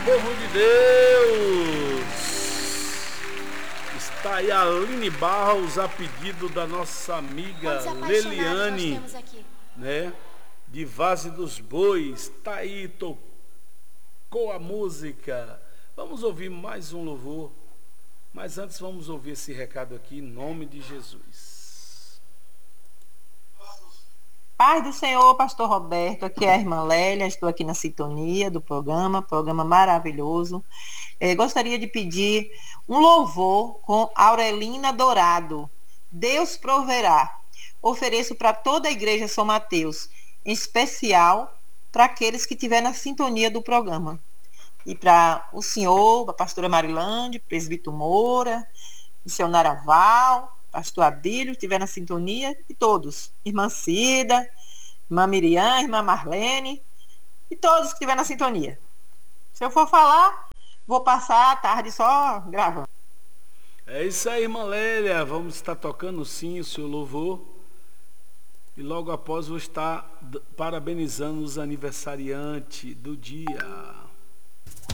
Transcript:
Povo de Deus, está aí a Aline Barros a pedido da nossa amiga Leliane, nós temos aqui? né? De Vase dos Bois, está aí, tocou a música. Vamos ouvir mais um louvor, mas antes vamos ouvir esse recado aqui em nome de Jesus. Paz do Senhor, Pastor Roberto, aqui é a irmã Lélia, estou aqui na sintonia do programa maravilhoso. Gostaria de pedir um louvor com Aurelina Dourado, Deus proverá. Ofereço para toda a igreja São Mateus, em especial para aqueles que estiverem na sintonia do programa. E para o senhor, a pastora Marilande, presbítero Moura, missionária Val, pastor Abílio, estiver na sintonia, e todos, irmã Cida, irmã Miriam, irmã Marlene, e todos que estiver na sintonia. Se eu for falar, vou passar a tarde só gravando. É isso aí, irmã Lélia, vamos estar tocando sim o seu louvor, e logo após vou estar parabenizando os aniversariantes do dia.